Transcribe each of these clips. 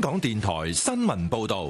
港電台新聞報道。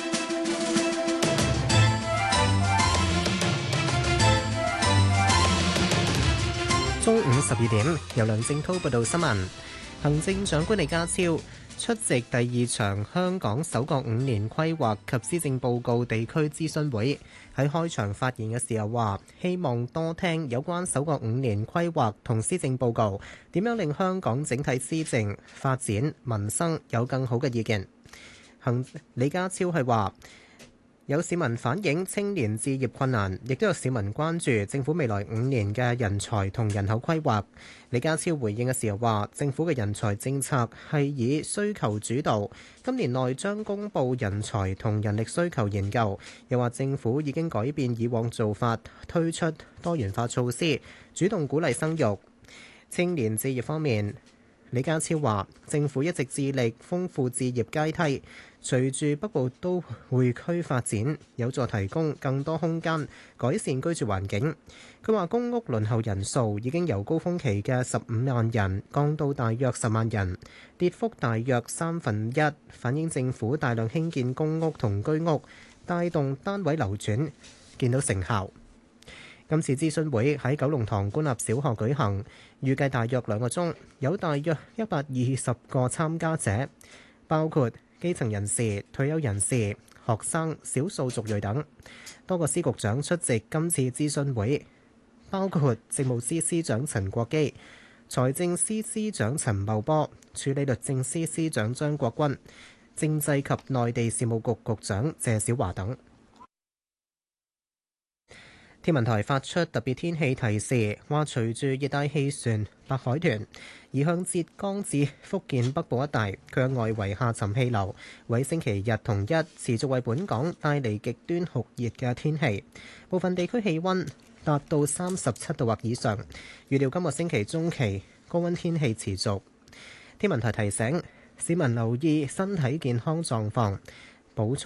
中午12點，由梁正滔報道新聞。行政長官李家超出席第二場香港首個5年規劃及施政報告地區諮詢會，喺開場發言嘅時候話，希望多聽有關首個5年規劃同施政報告點樣令香港整體施政、發展、民生有更好嘅意見。李家超係話，有市民反映青年置業困難，亦都有市民關注政府未來5年嘅人才同人口規劃。李家超回應嘅時候話，政府嘅人才政策係以需求主導，今年內將公布人才同人力需求研究。又話政府已經改變以往做法，推出多元化措施，主動鼓勵生育。青年置業方面，李家超話，政府一直致力豐富置業階梯，隨住北部都會區發展，有助提供更多空間，改善居住環境。佢話公屋輪候人數已經由高峰期嘅15萬人降到大約10萬人，跌幅大約1/3，反映政府大量興建公屋同居屋，帶動單位流轉，見到成效。今次諮詢會喺九龍塘官立小學舉行，預計大約2個鐘，有大約120個參加者，包括基層人士、退休人士、學生、少數族裔等。多個司局長出席今次諮詢會，包括政務司司長陳國基、財政司司長陳茂波、署理律政司司長張國軍、政制及內地事務局局長謝小華等。天文台發出特別天氣提示，話隨住熱帶氣旋白海豚移向浙江至福建北部一帶，佢嘅外圍下沉氣流喺星期日同一持續為本港帶嚟極端酷熱嘅天氣，部分地區氣温達到37度或以上。預料今個星期中期高温天氣持續。天文台提醒市民留意身體健康狀況，補充